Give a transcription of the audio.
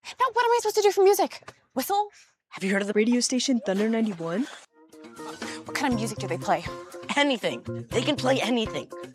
Now what am I supposed to do for music? Whistle? Have you heard of the radio station Thunder 91? What kind of music do they play? Anything. They can play anything.